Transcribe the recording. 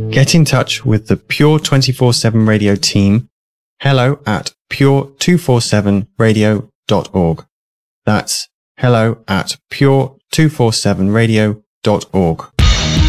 Get in touch with the Pure 24/7 Radio team. hello@pure247radio.org. That's hello@pure247radio.org.